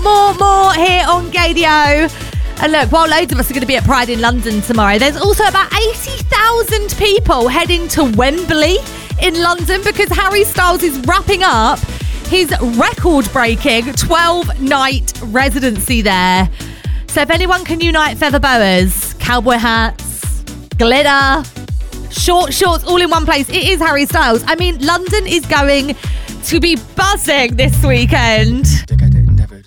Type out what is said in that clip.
More here on Gaydio. And look, while loads of us are going to be at Pride in London tomorrow, there's also about 80,000 people heading to Wembley in London because Harry Styles is wrapping up his record-breaking 12-night residency there. So if anyone can unite feather boas, cowboy hats, glitter, short shorts all in one place, it is Harry Styles. I mean, London is going to be buzzing this weekend.